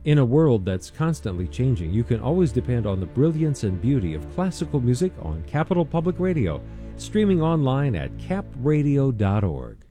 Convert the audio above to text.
In a world that's constantly changing, you can always depend on the brilliance and beauty of classical music on Capital Public Radio, streaming online at capradio.org.